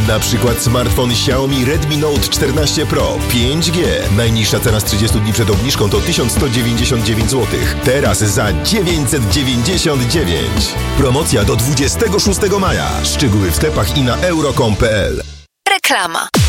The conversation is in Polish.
Na przykład smartfon Xiaomi Redmi Note 14 Pro 5G. Najniższa cena z 30 dni przed obniżką to 1199 zł. Teraz za 999. Promocja do 26 maja. Szczegóły w sklepach i na euro.com.pl. Reklama.